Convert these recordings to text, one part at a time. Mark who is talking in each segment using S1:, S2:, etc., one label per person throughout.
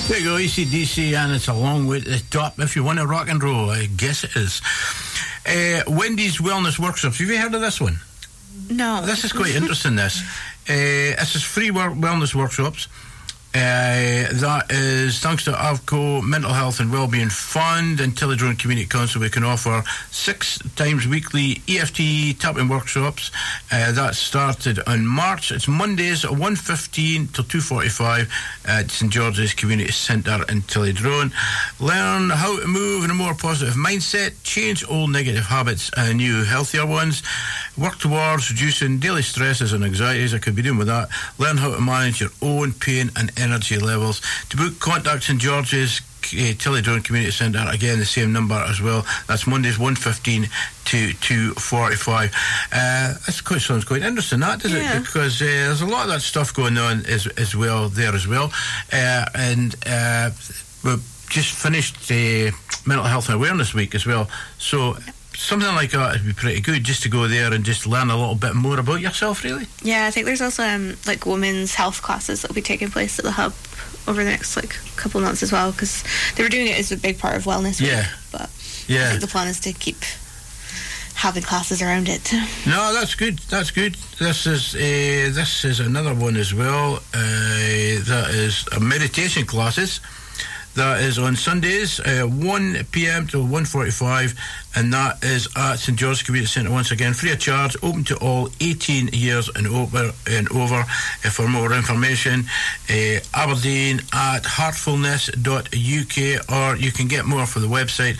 S1: There you go, AC/DC, and it's a long way to the top. If you want to rock and roll, I guess it is. Wendy's Wellness Workshops. Have you heard of this one?
S2: No.
S1: This is quite interesting, this. This is free wellness workshops. That is thanks to AVCO Mental Health and Wellbeing Fund and Tillydrone Community Council. We can offer 6 times weekly EFT tapping workshops. That started in March. It's Mondays at 1:15 till 2:45 at St George's Community Centre in Tillydrone. Learn how to move in a more positive mindset, change old negative habits and new healthier ones, work towards reducing daily stresses and anxieties. I could be doing with that. Learn how to manage your own pain and energy levels. To book, contact St George's Tillydrone Community Centre. Again, the same number as well. That's Mondays 1:15 to 2:45. That sounds quite interesting, that, does it? Because there's a lot of that stuff going on as well there as well. And we've just finished Mental Health and Awareness Week as well. So something like that would be pretty good, just to go there and just learn a little bit more about yourself, really.
S2: Yeah, I think there's also like women's health classes that will be taking place at the Hub over the next couple of months as well, because they were doing it as a big part of Wellness Week. But I think the plan is to keep having classes around it.
S1: No, that's good. That's good. This is another one as well. That is meditation classes. That is on Sundays, 1 p.m. to 1:45, and that is at St George's Community Centre. Once again, free of charge, open to all 18 years and over. For more information, Aberdeen at heartfulness.uk, or you can get more for the website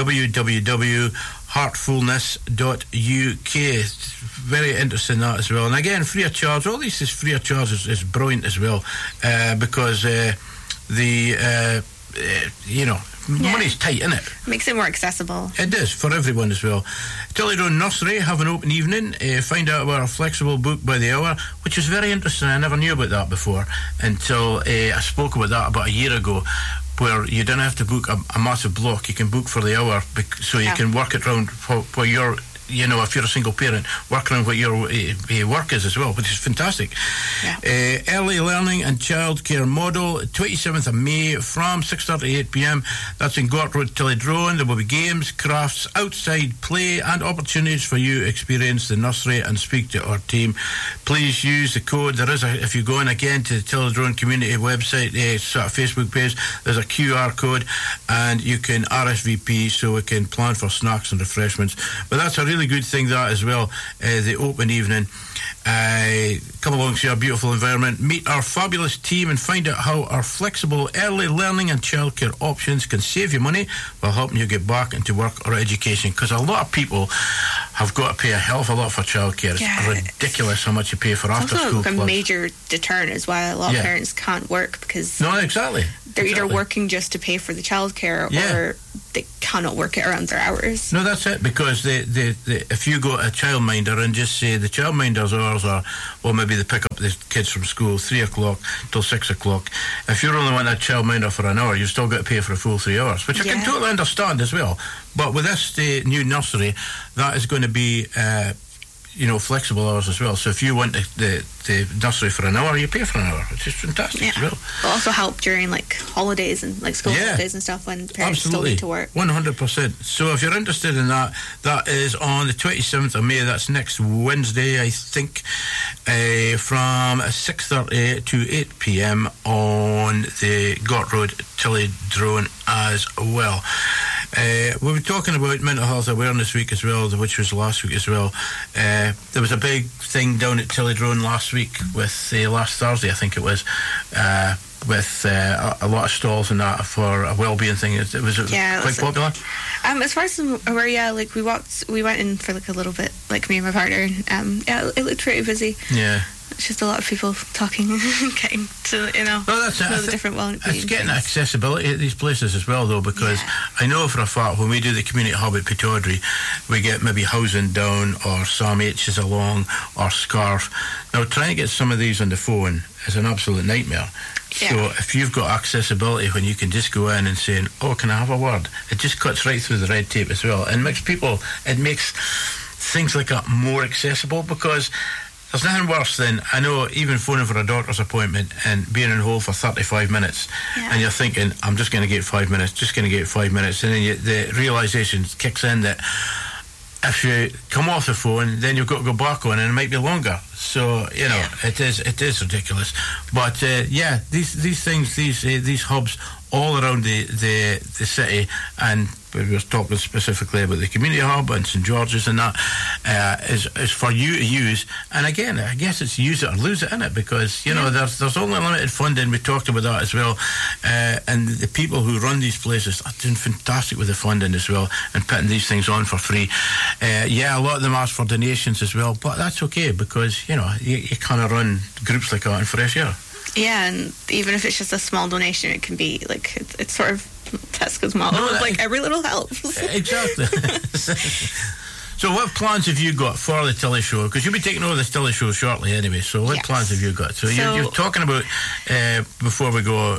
S1: www.heartfulness.uk. Very interesting, that as well. And again, free of charge. All this is free of charge is brilliant as well, because money's tight, isn't it?
S2: Makes it more accessible.
S1: It is, for everyone as well. Tillydrone Nursery have an open evening. Find out about our flexible book by the hour, which is very interesting. I never knew about that before until I spoke about that about a year ago, where you don't have to book a massive block. You can book for the hour, so you can work it around for your... if you're a single parent, work around what your work is as well, which is fantastic. Early learning and childcare model, 27th of May from 6:30 to 8 p.m. That's in Gort Road, Tillydrone. There will be games, crafts, outside play and opportunities for you to experience the nursery and speak to our team. Please use the code. If you go in again to the Tillydrone Community website, sort of Facebook page, there's a QR code and you can RSVP so we can plan for snacks and refreshments. But that's a really good thing, that as well, the open evening. Come along, see our beautiful environment, meet our fabulous team and find out how our flexible early learning and childcare options can save you money while helping you get back into work or education, because a lot of people have got to pay a hell of a lot for childcare. It's ridiculous how much you pay for after school clubs.
S2: It's also a major deterrent is why a lot of parents can't work, because they're either working just to pay for the childcare or they cannot work it around their hours.
S1: No, that's it, because if you go to a childminder and just say the childminder's hours are, well, maybe they pick up the kids from school 3 o'clock till 6 o'clock. If you're only wanting a childminder for an hour, you've still got to pay for a full 3 hours, which I can totally understand as well. But with this new nursery, that is going to be flexible hours as well. So if you want the nursery for an hour, you pay for an hour, which is fantastic as well.
S2: It'll also help during holidays and school holidays and stuff when parents still need to work.
S1: 100%. So if you're interested in that, that is on the 27th of May. That's next Wednesday, I think, from 6:30 to 8 p.m. on the Gort Road, Tillydrone as well. We were talking about Mental Health Awareness Week as well, which was last week as well. There was a big thing down at Tillydrone last week with last Thursday, I think it was, with a lot of stalls and that for a wellbeing thing. It was quite popular.
S2: As far as I'm aware, we went in for a little bit, me and my partner. It looked pretty busy. Yeah. It's just a lot of people talking, getting to,
S1: that's it.
S2: the different wellbeing.
S1: It's getting accessibility at these places as well, though, because I know for a fact when we do the community hub at Pittodrie, we get maybe Housing Down or Sam H is along or Scarf. Now, trying to get some of these on the phone is an absolute nightmare. So if you've got accessibility when you can just go in and say, oh, can I have a word? It just cuts right through the red tape as well and makes things like that more accessible, because there's nothing worse than, I know, even phoning for a doctor's appointment and being on hold for 35 minutes, and you're thinking, I'm just going to get 5 minutes, and then the realisation kicks in that if you come off the phone, then you've got to go back on, and it might be longer. So it is ridiculous. But these things, these hubs all around the city, and we were talking specifically about the community hub and St George's and that, is for you to use. And again, I guess it's use it or lose it, innit? Because there's only limited funding. We talked about that as well, and the people who run these places are doing fantastic with the funding as well, and putting these things on for free. A lot of them ask for donations as well, but that's okay, because you kind of run groups like that in fresh air.
S2: Yeah, and even if it's just a small donation, it can be like it's sort of Tesco's model, like every little helps.
S1: Exactly. So what plans have you got for the Tilly Show? Because you'll be taking over the Tilly Show shortly anyway, so what plans have you got? So you're talking about, before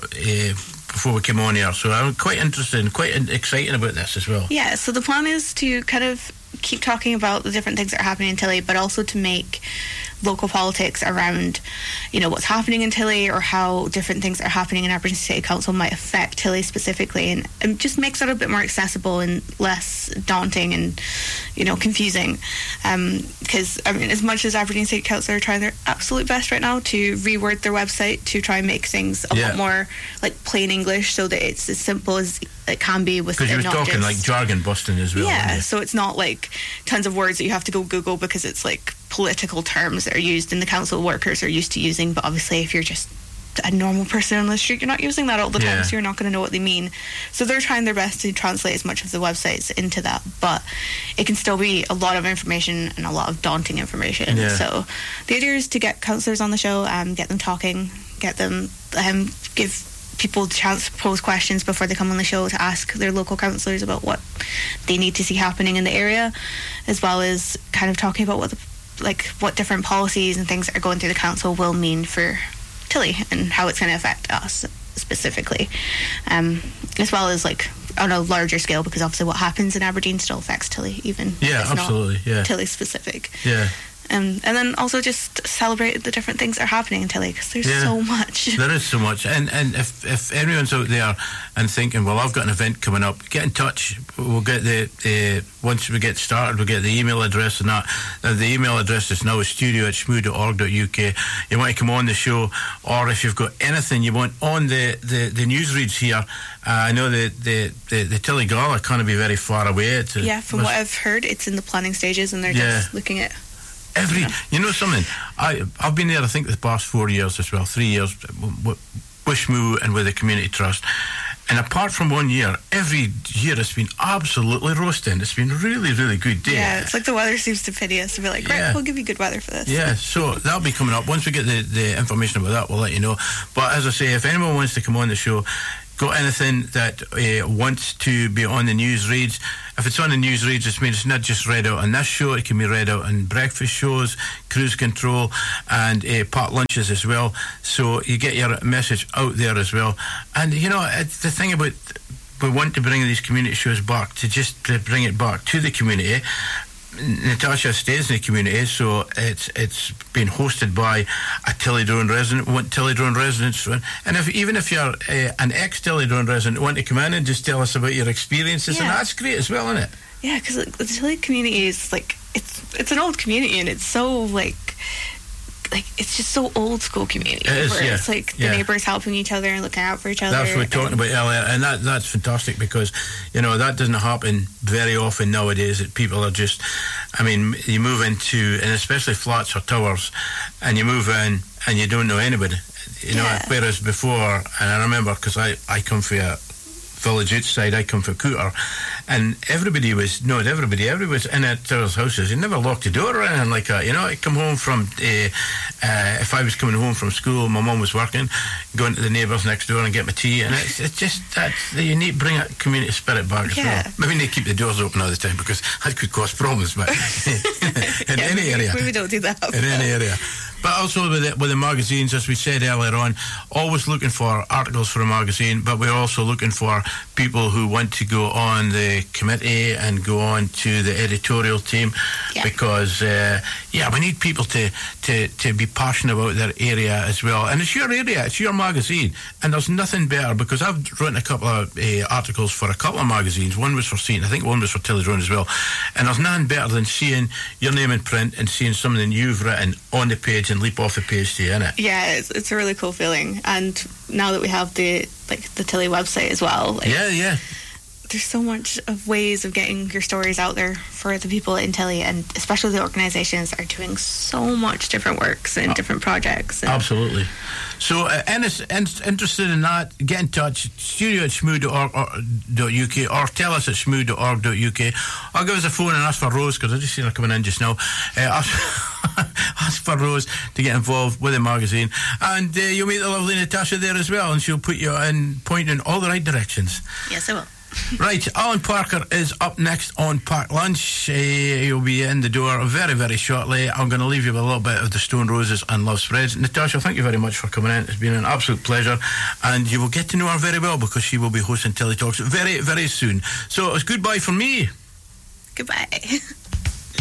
S1: we came on here, so I'm quite interested and quite excited about this as well.
S2: Yeah, so the plan is to kind of keep talking about the different things that are happening in Tilly, but also to make local politics around, what's happening in Tilly, or how different things that are happening in Aberdeen City Council might affect Tilly specifically, and just makes it a bit more accessible and less daunting and, confusing. Because, as much as Aberdeen City Council are trying their absolute best right now to reword their website to try and make things a lot more like plain English, so that it's as simple as it can be, with
S1: because you were talking like jargon busting as well.
S2: Yeah, so it's not like tons of words that you have to go Google because it's like political terms that are used and the council workers are used to using, but obviously if you're just a normal person on the street, you're not using that all the time, so you're not going to know what they mean. So they're trying their best to translate as much of the websites into that, but it can still be a lot of information and a lot of daunting information. So the idea is to get councillors on the show, get them talking, get them give people the chance to pose questions before they come on the show, to ask their local councillors about what they need to see happening in the area, as well as kind of talking about what different policies and things that are going through the council will mean for Tilly and how it's going to affect us specifically, as well as like on a larger scale, because obviously what happens in Aberdeen still affects Tilly, even if it's not Tilly specific. And then also just celebrate the different things that are happening in Tilly, because there's so much.
S1: There is so much. And if anyone's out there and thinking, well, I've got an event coming up, get in touch. We'll get once we get started, we'll get the email address and that. The email address is now studio@shmoo.org.uk. You want to come on the show, or if you've got anything you want on the news reads here, I know the Tilly Gala can't be very far away.
S2: From what I've heard, it's in the planning stages, and they're just looking at
S1: you know something, I've been there I think the past 4 years as well, 3 years with Shmoo and with the Community Trust, and apart from 1 year, every year it's been absolutely roasting. It's been really, really good day.
S2: Yeah, it's like the weather seems to pity us to be like, right, we'll give you good weather for this.
S1: Yeah, so that'll be coming up. Once we get the information about that, we'll let you know. But as I say, if anyone wants to come on the show, got anything that wants to be on the news reads, if it's on the news reads, it means it's not just read out on this show, it can be read out on breakfast shows, cruise control, and part lunches as well, so you get your message out there as well. And it's the thing about, we want to bring these community shows back, to bring it back to the community. Natasha stays in the community, so it's been hosted by a Tillydrone resident. We want Tillydrone residents, and even if you're an ex-Tillydrone resident, want to come in and just tell us about your experiences, and that's great as well, isn't it?
S2: Yeah, because the Tilly community is like, it's an old community, and it's so like it's just so old school community.
S1: It is,
S2: It's like the neighbours helping each other and looking out for each other.
S1: That's what we were talking about earlier, and that's fantastic, because that doesn't happen very often nowadays, that people are just, you move into, and especially flats or towers, and you move in and you don't know anybody, whereas before, and I remember, because I come from a village outside, I come from Cooter, and everybody was in each houses. You never locked the door or anything like that. I come home from if I was coming home from school, my mum was working, going to the neighbours next door and get my tea, and it's just that you need to bring that community spirit back as well. Maybe they keep the doors open all the time, because that could cause problems, but in any area,
S2: maybe don't do that
S1: in any area. But also with the magazines, as we said earlier on, always looking for articles for a magazine, but we're also looking for people who want to go on the committee and go on to the editorial team, because we need people to be passionate about their area as well. And it's your area, it's your magazine, and there's nothing better, because I've written a couple of articles for a couple of magazines. One was for Seaton, I think one was for Tillydrone as well, and there's nothing better than seeing your name in print and seeing something you've written on the page and leap off the page to you, innit?
S2: Yeah, it's a really cool feeling. And now that we have the Tilly website as well, there's so much of ways of getting your stories out there for the people in Tilly, and especially the organisations that are doing so much different works and different projects.
S1: Absolutely. So, interested in that, get in touch, studio@shmoo.org.uk, or tell us at shmoo.org.uk. I'll give us a phone and ask for Rose, because I just seen her coming in just now. Ask for Rose to get involved with the magazine, and you'll meet the lovely Natasha there as well, and she'll put you in, point in all the right directions.
S2: Yes, I will.
S1: Right, Alan Parker is up next on Packed Lunch. He'll be in the door very, very shortly. I'm going to leave you with a little bit of the Stone Roses and Love Spreads. Natasha, thank you very much for coming in. It's been an absolute pleasure, and you will get to know her very well, because she will be hosting Tilly Talks very, very soon. So it's goodbye from me.
S2: Goodbye.